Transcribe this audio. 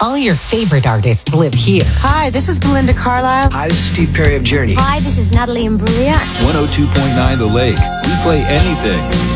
All your favorite artists live here. Hi, this is Belinda Carlisle. Hi, this is Steve Perry of Journey. Hi, this is Natalie Imbruglia. 102.9 The Lake. We play anything.